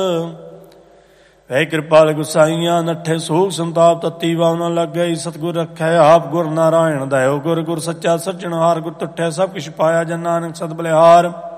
ਵੈ ਕਿਰਪਾਲ ਗੁਸਾਈਆਂ ਨੱਠੇ ਸੋਗ ਸੰਤਾਪ ਤਤੀ ਵਾਵ ਨ ਲੱਗੈ। ਸਤਿਗੁਰ ਰਖੈ ਆਪ ਗੁਰ ਨਾਰਾਇਣ ਦਇਓ ਗੁਰ ਗੁਰ ਸੱਚਾ ਸੱਜਣਹਾਰ। ਗੁਰ ਤੁਠੈ ਸਭ ਕਿਛ ਪਾਇਆ ਜਨ ਨਾਨਕ ਸਦ ਬਲਿਹਾਰ।